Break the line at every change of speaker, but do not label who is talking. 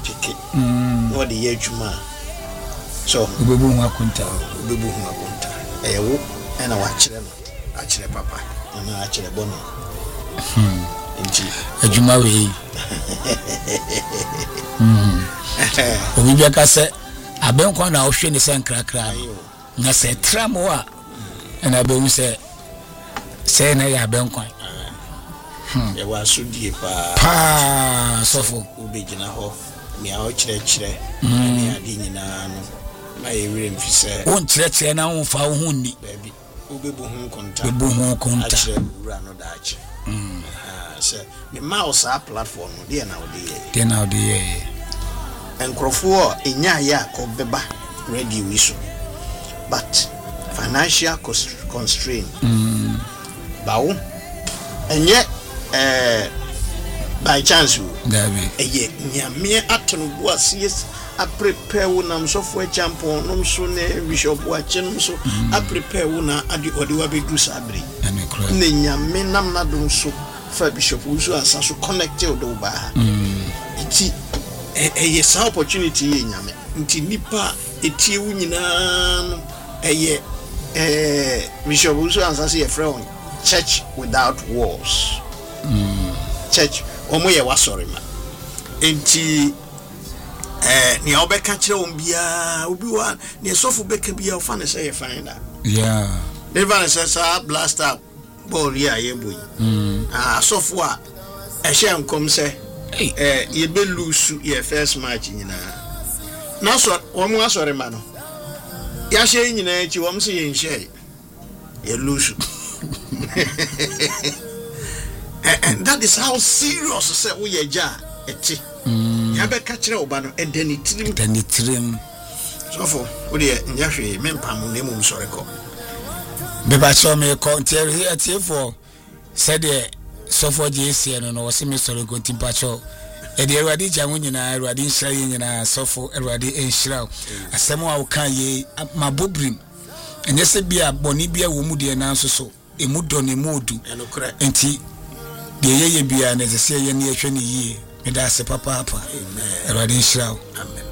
pick. No, the year juma. So,
Ubebu Hunta.
And I watch them. Actually, Papa, and I actually bonnet.
A Jumawi. Obibiaka said, I don't want to ocean the same crack. I said, Tramoa. And I don't say, I don't quite.
There was so deep.
So for
Ubijinaho, Meow Chile, Dinina, my room, she said, won't church and I won't found Hundi, baby. Ubebuhun contact, run or Dutch. Sir, the mouse are platform, dear now, dear. And Crawford in ya called Beba ready whistle. But financial constraint. Bow, and yet, by chance, mere atom was yes. I prepare one software jump on no soon bishop watching so I prepare one at the Odiwabi do sabri. And Nanya menam nadum so for Bishop Uzu as so connected over. It's a opportunity in Yame. Nti nipa eti wunyina Bishop Uzu as a friend church without walls. Church omoye wasorima. Nti ni obeka kire ombia obi wa ni sofu beka bia ofa ne say find that.
Yeah.
Never says blast up ball here yeboy. Sofu a ehye nkom say ye be lose your first match nyina. Na so omo asore ma no. Ya hye nyina echi wom se ye nhye. Ye lose. And that is how serious say we ye ja eti. Yabe kachire obano edenitrim so for we dey nyahwe mempam na mum soreko beba so me kontiere here for said so for JC no was me soreko timpacho e dey Erwade janwo nyina Erwade nhira ye nyina so for Erwade enhira asem a wo kan ye mabobrim enye se bia boni bia wo mu de na so emu do ne modu enti de ye bia na se ye ne ehwe ne yie. Medase papa. Amen. Erwade nhyira. Amen.